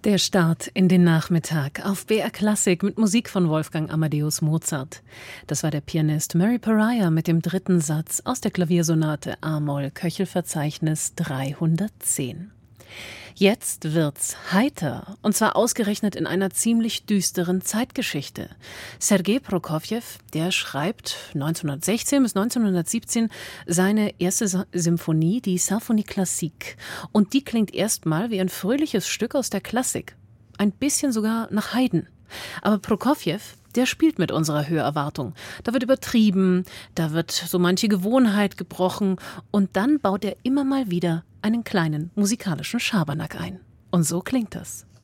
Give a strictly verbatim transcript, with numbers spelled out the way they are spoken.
Der Start in den Nachmittag auf B R Klassik mit Musik von Wolfgang Amadeus Mozart. Das war der Pianist Murray Pariah mit dem dritten Satz aus der Klaviersonate a-Moll Köchelverzeichnis dreihundertzehn. Jetzt wird's heiter, und zwar ausgerechnet in einer ziemlich düsteren Zeitgeschichte. Sergei Prokofjew, der schreibt neunzehnhundertsechzehn bis neunzehnhundertsiebzehn seine erste Sa- Symphonie, die Symphonie Classique. Und die klingt erstmal wie ein fröhliches Stück aus der Klassik. Ein bisschen sogar nach Haydn. Aber Prokofjew, der spielt mit unserer Hörerwartung. Da wird übertrieben, da wird so manche Gewohnheit gebrochen und dann baut er immer mal wieder einen kleinen musikalischen Schabernack ein. Und so klingt das.